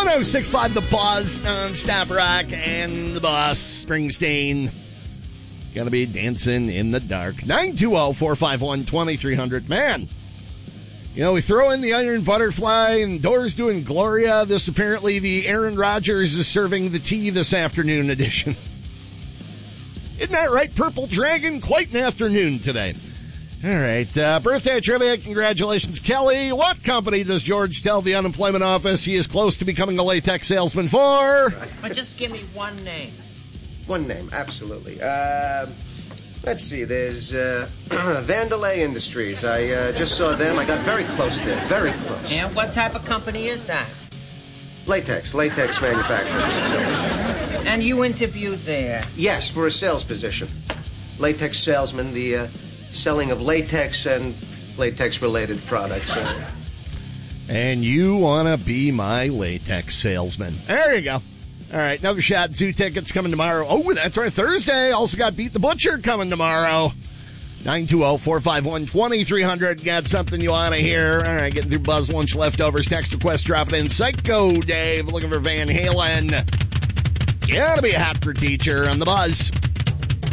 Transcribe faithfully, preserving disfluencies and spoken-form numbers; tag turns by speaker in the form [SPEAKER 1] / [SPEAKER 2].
[SPEAKER 1] oh six point five The Buzz, non-stop rock, and the boss, Springsteen. Gonna be dancing in the dark. nine two zero, four five one, two three zero zero. Man, you know, we throw in the Iron Butterfly and Doors doing Gloria. This apparently the Aaron Rodgers is serving the tea this afternoon edition. Isn't that right? Purple Dragon, quite an afternoon today. All right, uh, birthday trivia. Congratulations, Kelly. What company does George tell the unemployment office he is close to becoming a latex salesman for?
[SPEAKER 2] But just give me one name.
[SPEAKER 3] One name, absolutely. Uh, let's see, there's uh, Vandelay Industries. I uh, just saw them. I got very close there, very close.
[SPEAKER 2] And what type of company is that?
[SPEAKER 3] Latex, latex manufacturing, Mister Silver.
[SPEAKER 2] And you interviewed there?
[SPEAKER 3] Yes, for a sales position. Latex salesman, the uh, selling of latex and latex-related products. Uh,
[SPEAKER 1] And you want to be my latex salesman. There you go. All right, another shot. Zoo tickets coming tomorrow. Oh, that's right, Thursday. Also got Beat the Butcher coming tomorrow. nine two zero, four five one, two three zero zero. Got something you want to hear. All right, getting through Buzz Lunch leftovers. Text request dropping in. Psycho Dave looking for Van Halen. Gotta be a hot for teacher on the Buzz.